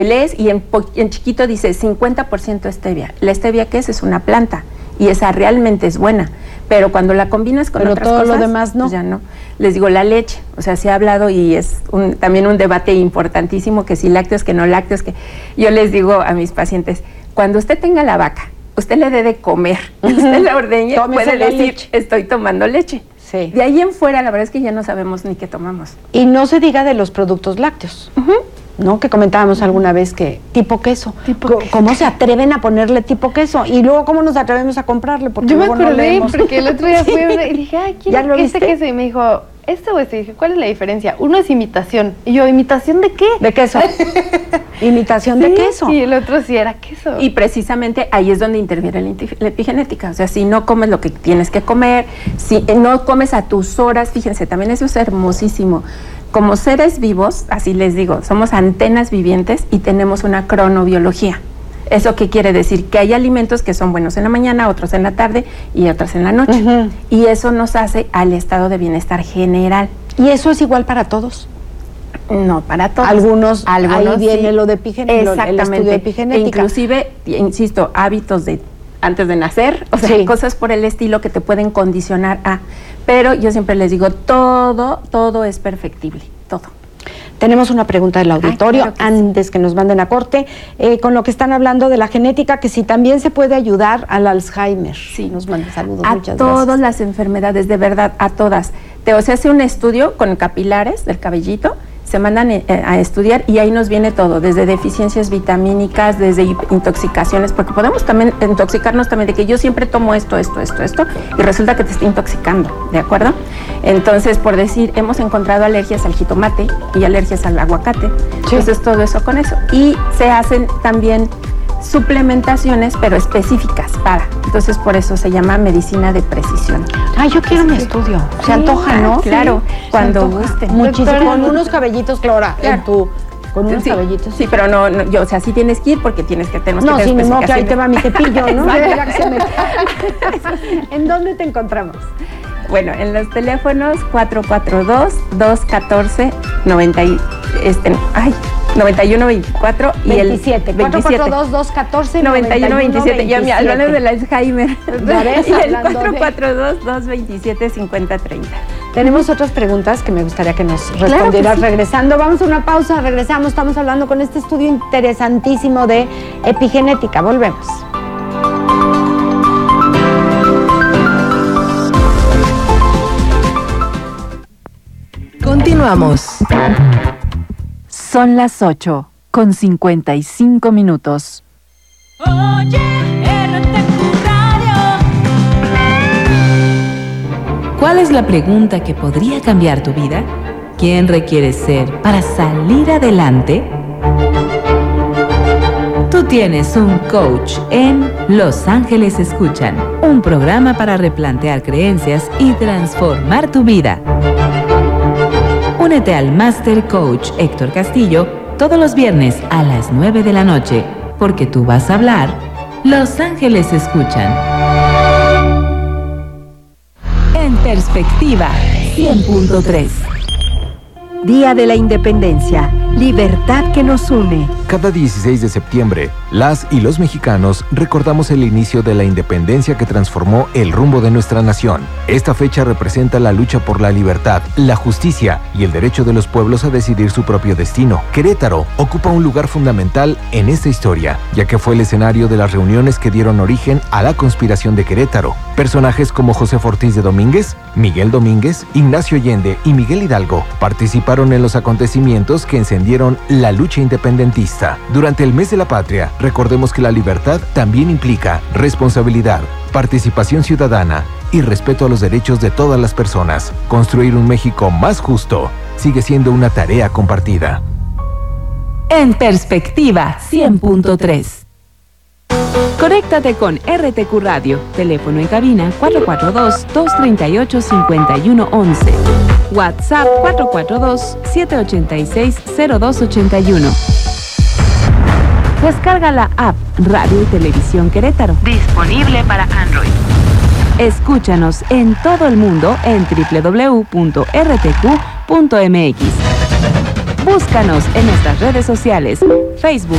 lees y en chiquito dice 50% stevia. ¿La stevia qué es? Es una planta y esa realmente es buena, pero cuando la combinas con otras cosas, lo demás no. Pues ya no. Les digo, la leche, o sea, se ha hablado y es también un debate importantísimo, que si lácteos, que no lácteos, que yo les digo a mis pacientes, cuando usted tenga la vaca, usted le debe de comer, usted la ordeñe, puede decir, leche. Estoy tomando leche. Sí. De ahí en fuera, la verdad es que ya no sabemos ni qué tomamos. Y no se diga de los productos lácteos, ¿no? Que comentábamos alguna vez que tipo queso. ¿Cómo se atreven a ponerle tipo queso? Y luego, ¿cómo nos atrevemos a comprarle? Porque yo me acordé, porque el otro día fui y dije, ay, quiero este queso. Y me dijo, ¿este o este? Y dije, ¿cuál es la diferencia? Uno es imitación. Y yo, ¿imitación de qué? De queso. ¿Imitación de queso? Sí, el otro sí era queso. Y precisamente ahí es donde interviene la epigenética. O sea, si no comes lo que tienes que comer, si no comes a tus horas, fíjense, también eso es hermosísimo. Como seres vivos, así les digo, somos antenas vivientes y tenemos una cronobiología. ¿Eso qué quiere decir? Que hay alimentos que son buenos en la mañana, otros en la tarde y otros en la noche. Y eso nos hace al estado de bienestar general. ¿Y eso es igual para todos? No, para todos. Algunos ahí viene sí. Lo de epigenética. Exactamente. El estudio de epigenética. Inclusive, insisto, hábitos de antes de nacer, o sea, cosas por el estilo que te pueden condicionar a... Pero yo siempre les digo, todo es perfectible, todo. Tenemos una pregunta del auditorio, antes que nos manden a corte, con lo que están hablando de la genética, que si también se puede ayudar al Alzheimer. Sí. Nos mandan saludos, A muchas todas gracias. las enfermedades, de verdad, a todas. Se hace un estudio con capilares del cabellito, se mandan a estudiar y ahí nos viene todo, desde deficiencias vitamínicas, desde intoxicaciones, porque podemos también intoxicarnos también de que yo siempre tomo esto, y resulta que te está intoxicando, ¿de acuerdo? Entonces, por decir, hemos encontrado alergias al jitomate y alergias al aguacate, entonces todo eso con eso. Y se hacen también suplementaciones, pero específicas para. Entonces, por eso se llama medicina de precisión. Ay, yo quiero un estudio. Se antoja, ¿no? Claro, cuando gusten. Muchísimo. Con unos cabellitos, Clara, con unos cabellitos. Sí, pero no, o sea, sí tienes que ir porque tenemos que tener especificaciones. Que ahí te va mi cepillo, ¿no? ¿En dónde te encontramos? Bueno, en los teléfonos 442-214-9124 y 27. 442-214-9127. Ya me hablando del Alzheimer. Y el 442-227-5030. Tenemos otras preguntas que me gustaría que nos respondieras regresando. Vamos a una pausa, regresamos. Estamos hablando con este estudio interesantísimo de epigenética. Volvemos. Continuamos. Son las 8:55. Oye, RTQ Radio. ¿Cuál es la pregunta que podría cambiar tu vida? ¿Quién requieres ser para salir adelante? Tú tienes un coach en Los Ángeles Escuchan, un programa para replantear creencias y transformar tu vida. Únete al Master Coach Héctor Castillo todos los viernes a las 9 de la noche, porque tú vas a hablar, Los Ángeles Escuchan. En perspectiva, 100.3. Día de la Independencia, libertad que nos une. Cada 16 de septiembre, las y los mexicanos recordamos el inicio de la independencia que transformó el rumbo de nuestra nación. Esta fecha representa la lucha por la libertad, la justicia y el derecho de los pueblos a decidir su propio destino. Querétaro ocupa un lugar fundamental en esta historia, ya que fue el escenario de las reuniones que dieron origen a la conspiración de Querétaro. Personajes como José Ortiz de Domínguez, Miguel Domínguez, Ignacio Allende y Miguel Hidalgo participaron en los acontecimientos que encendieron la lucha independentista. Durante el mes de la patria, recordemos que la libertad también implica responsabilidad, participación ciudadana y respeto a los derechos de todas las personas. Construir un México más justo sigue siendo una tarea compartida. En perspectiva, 100.3. Conéctate con RTQ Radio. Teléfono en cabina 442-238-5111. WhatsApp 442-786-0281. Descarga la app Radio y Televisión Querétaro. Disponible para Android. Escúchanos en todo el mundo en www.rtq.mx. Búscanos en nuestras redes sociales, Facebook,